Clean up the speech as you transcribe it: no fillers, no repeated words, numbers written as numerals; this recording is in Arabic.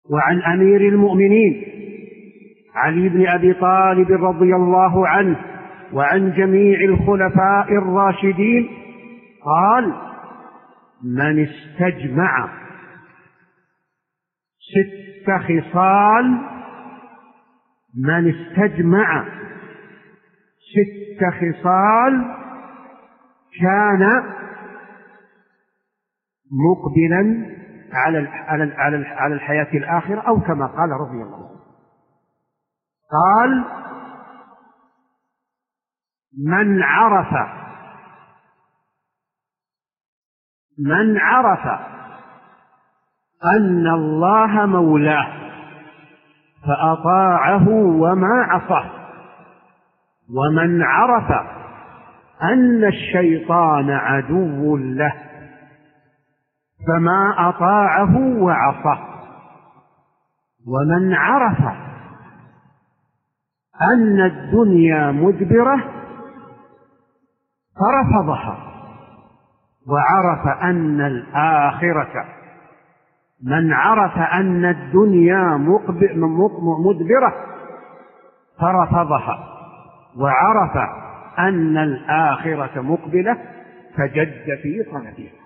وعن أمير المؤمنين علي بن أبي طالب رضي الله عنه وعن جميع الخلفاء الراشدين قال: من استجمع 6 خصال، من استجمع 6 خصال كان مقبلا على الحياة الآخرة، أو كما قال رضي الله عنه. قال: من عرف أن الله مولاه فأطاعه وما عصاه، ومن عرف أن الشيطان عدو له فما أطاعه وعصاه، ومن عرف أن الدنيا مدبرة فرفضها، وعرف أن الآخرة، من عرف أن الدنيا مدبرة فرفضها وعرف أن الآخرة مقبلة فجد في طلبها.